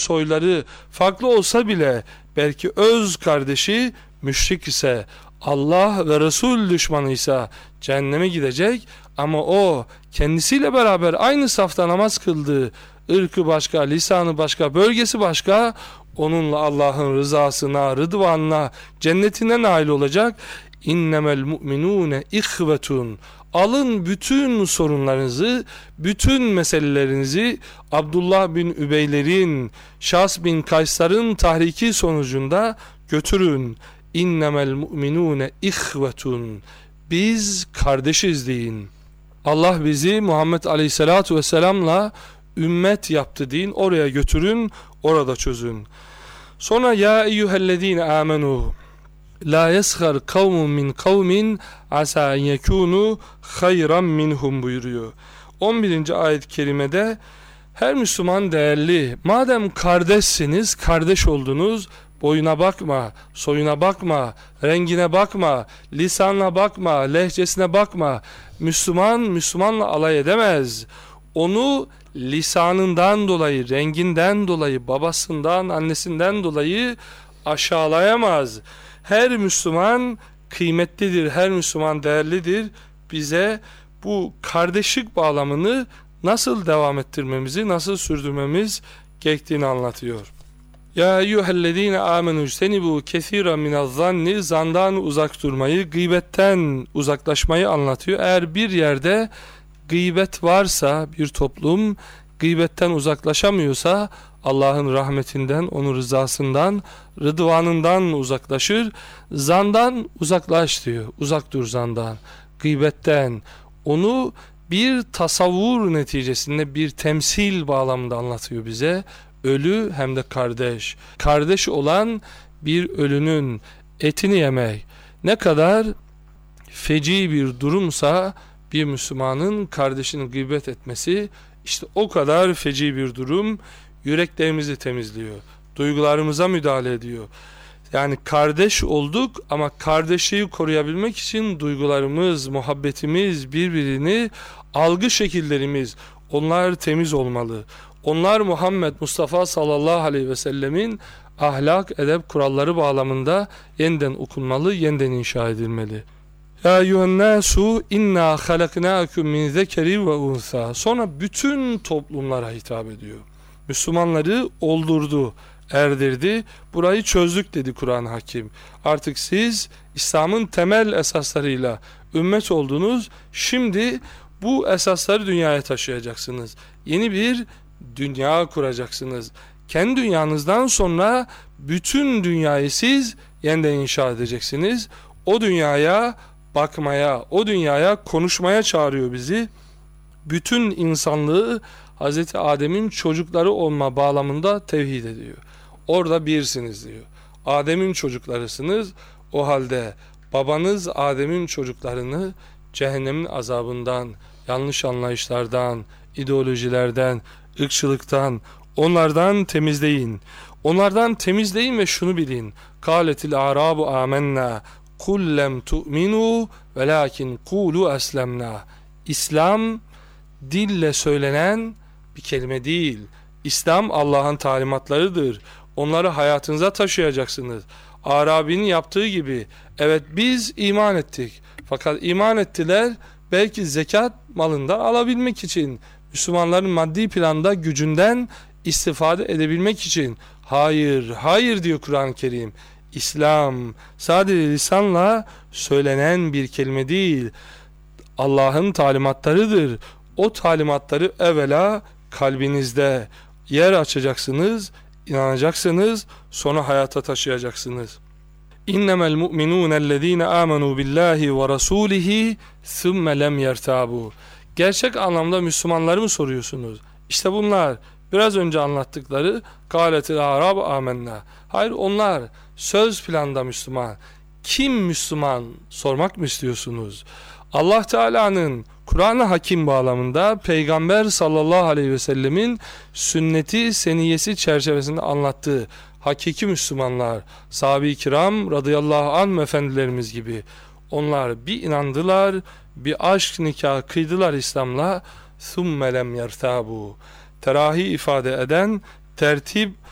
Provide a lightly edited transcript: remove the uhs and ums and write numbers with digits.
soyları farklı olsa bile belki öz kardeşi müşrik ise, Allah ve Resul düşmanıysa cehenneme gidecek, ama o kendisiyle beraber aynı safta namaz kıldığı, ırkı başka, lisanı başka, bölgesi başka, onunla Allah'ın rızasına, rıdvanına, cennetine nail olacak. İnnemel mu'minûne ihvetun. Alın bütün sorunlarınızı, bütün meselelerinizi Abdullah bin Übeyler'in, Şahs bin Kaysar'ın tahriki sonucunda götürün. İnnemel mu'minûne ihvetun. Biz kardeşiz deyin. Allah bizi Muhammed Aleyhisselatu Vesselam'la ümmet yaptı deyin. Oraya götürün, orada çözün. Sonra ya eyyühellezine amenu la yeskhar kavmun min kavmin asa en yekunu hayran minhum buyuruyor. 11. ayet-i kerimede her Müslüman değerli, madem kardeşsiniz, kardeş oldunuz, boyuna bakma, soyuna bakma, rengine bakma, lisanına bakma, lehçesine bakma. Müslüman, Müslümanla alay edemez. Onu lisanından dolayı, renginden dolayı, babasından, annesinden dolayı aşağılayamaz. Her Müslüman kıymetlidir, her Müslüman değerlidir. Bize bu kardeşlik bağlamını nasıl devam ettirmemizi, nasıl sürdürmemiz gerektiğini anlatıyor. Ya eyyühellezine amenu ictenibu kesiran minez-zanni, zandan uzak durmayı, gıybetten uzaklaşmayı anlatıyor. Eğer bir yerde gıybet varsa, bir toplum gıybetten uzaklaşamıyorsa, Allah'ın rahmetinden, onun rızasından, rıdvanından uzaklaşır. Zandan uzaklaş diyor. Uzak dur zandan, gıybetten. Onu bir tasavvur neticesinde, bir temsil bağlamında anlatıyor bize. Ölü hem de kardeş. Kardeş olan bir ölünün etini yemek ne kadar feci bir durumsa, bir Müslümanın kardeşini gıybet etmesi işte o kadar feci bir durum. Yüreklerimizi temizliyor, duygularımıza müdahale ediyor. Yani kardeş olduk ama kardeşliği koruyabilmek için duygularımız, muhabbetimiz, birbirini algı şekillerimiz, onlar temiz olmalı. Onlar Muhammed Mustafa sallallahu aleyhi ve sellemin ahlak, edep kuralları bağlamında yeniden okunmalı, yeniden inşa edilmeli. Ya eyyühennâsû innâ halaknâküm min zekeri ve unsa. Sonra bütün toplumlara hitap ediyor. Müslümanları oldurdu, erdirdi. Burayı çözdük dedi Kur'an-ı Hakim. Artık siz İslam'ın temel esaslarıyla ümmet oldunuz. Şimdi bu esasları dünyaya taşıyacaksınız. Yeni bir dünya kuracaksınız. Kendi dünyanızdan sonra bütün dünyayı siz yeniden inşa edeceksiniz. O dünyaya bakmaya, o dünyaya konuşmaya çağırıyor bizi. Bütün insanlığı Hazreti Adem'in çocukları olma bağlamında tevhid ediyor. Orada birsiniz diyor. Adem'in çocuklarısınız. O halde babanız Adem'in çocuklarını cehennemin azabından, yanlış anlayışlardan, ideolojilerden, ırkçılıktan, onlardan temizleyin. Onlardan temizleyin ve şunu bilin. Kâletil a'râbu âmennâ kul lem tu'minû velâkin kûlû eslemnâ. İslam dille söylenen bir kelime değil. İslam Allah'ın talimatlarıdır. Onları hayatınıza taşıyacaksınız. Arabi'nin yaptığı gibi, evet biz iman ettik. Fakat iman ettiler belki zekat malından alabilmek için, Müslümanların maddi planda gücünden istifade edebilmek için. Hayır, hayır diyor Kur'an-ı Kerim. İslam sadece lisanla söylenen bir kelime değil. Allah'ın talimatlarıdır. O talimatları evvela kalbinizde yer açacaksınız, inanacaksınız, sonra hayata taşıyacaksınız. İnnemel mu'minûnellezîne âmenû billâhi ve rasûlihi thumme lem yertâbû. Gerçek anlamda Müslümanları mı soruyorsunuz? İşte bunlar biraz önce anlattıkları kâletil a'râb âmennâ. Hayır, onlar söz planda Müslüman. Kim Müslüman sormak mı istiyorsunuz? Allah Teala'nın Kur'an-ı Hakim bağlamında Peygamber sallallahu aleyhi ve sellemin sünneti seniyesi çerçevesinde anlattığı hakiki Müslümanlar, sahabe-i kiram radıyallahu anh efendilerimiz gibi, onlar bir inandılar, bir aşk nikahı kıydılar İslam'la. ثُمَّ لَمْ يَرْتَابُوا. Terahi ifade eden, tertip